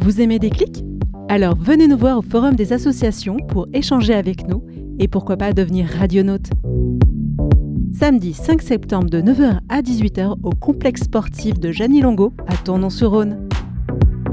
Vous aimez Déclic ? Alors venez nous voir au Forum des associations pour échanger avec nous et pourquoi pas devenir radionaute. Samedi 5 septembre de 9h à 18h au complexe sportif de Jeanny Longo à Tournon-sur-Rhône.